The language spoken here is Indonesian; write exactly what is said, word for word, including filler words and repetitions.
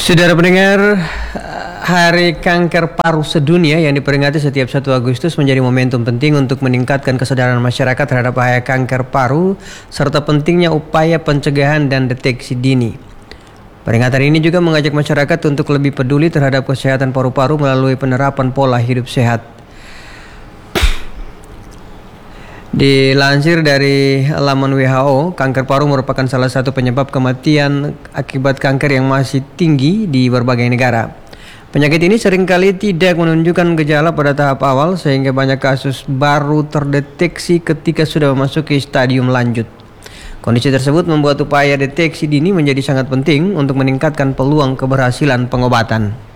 Saudara pendengar, Hari Kanker Paru Sedunia yang diperingati setiap satu Agustus menjadi momentum penting untuk meningkatkan kesadaran masyarakat terhadap bahaya kanker paru serta pentingnya upaya pencegahan dan deteksi dini. Peringatan ini juga mengajak masyarakat untuk lebih peduli terhadap kesehatan paru-paru melalui penerapan pola hidup sehat. Dilansir dari laman W H O, kanker paru merupakan salah satu penyebab kematian akibat kanker yang masih tinggi di berbagai negara. Penyakit ini seringkali tidak menunjukkan gejala pada tahap awal sehingga banyak kasus baru terdeteksi ketika sudah memasuki stadium lanjut. Kondisi tersebut membuat upaya deteksi dini menjadi sangat penting untuk meningkatkan peluang keberhasilan pengobatan.